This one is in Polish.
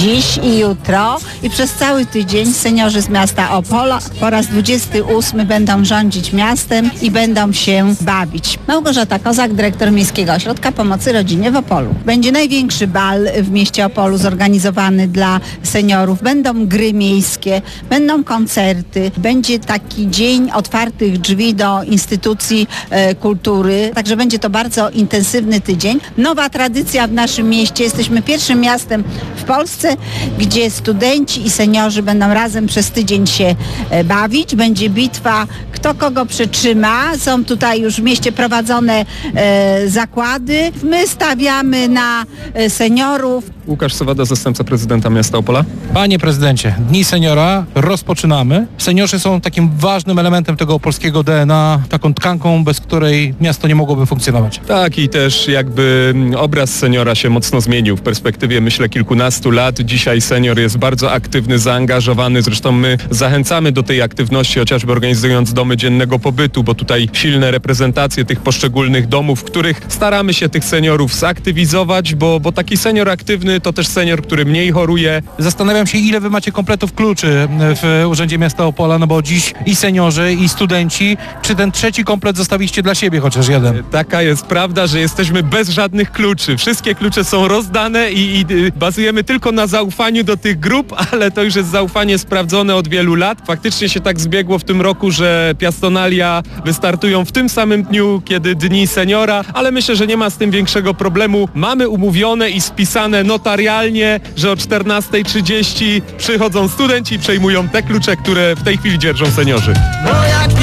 dziś i jutro i przez cały tydzień seniorzy z miasta Opola po raz 28 będą rządzić miastem i będą się bawić. Małgorzata Kozak, dyrektor Miejskiego Ośrodka Pomocy Rodzinie w Opolu. Będzie największy bal w mieście Opolu zorganizowany dla seniorów. Będą gry miejskie, będą koncerty, będzie taki dzień otwartych drzwi do instytucji kultury, także będzie to bardzo intensywny tydzień. Nowa tradycja w naszym mieście. Jesteśmy pierwszym miastem w Polsce, gdzie studenci i seniorzy będą razem przez tydzień się bawić. Będzie bitwa, kto kogo przytrzyma. Są tutaj już w mieście prowadzone zakłady. My stawiamy na seniorów. Łukasz Sowada, zastępca prezydenta miasta Opola. Panie prezydencie, Dni Seniora rozpoczynamy. Seniorzy są takim ważnym elementem tego polskiego DNA, taką tkanką, bez której miasto nie mogłoby funkcjonować. Tak, i też jakby obraz seniora się mocno zmienił w perspektywie, myślę, kilkunastu lat. Dzisiaj senior jest bardzo aktywny, zaangażowany. Zresztą my zachęcamy do tej aktywności, chociażby organizując domy dziennego pobytu, bo tutaj silne reprezentacje tych poszczególnych domów, w których staramy się tych seniorów zaktywizować, bo taki senior aktywny to też senior, który mniej choruje. Zastanawiam się, ile wy macie kompletów kluczy w Urzędzie Miasta Opola, no bo dziś i seniorzy, i studenci. Czy ten trzeci komplet zostawiliście dla siebie chociaż jeden? Taka jest prawda, że jesteśmy bez żadnych kluczy. Wszystkie klucze są rozdane i bazujemy tylko na zaufaniu do tych grup, ale to już jest zaufanie sprawdzone od wielu lat. Faktycznie się tak zbiegło w tym roku, że Piastonalia wystartują w tym samym dniu, kiedy Dni Seniora, ale myślę, że nie ma z tym większego problemu. Mamy umówione i spisane notarialnie, że o 14:30 przychodzą studenci i przejmują te klucze, które w tej chwili dzierżą seniorzy.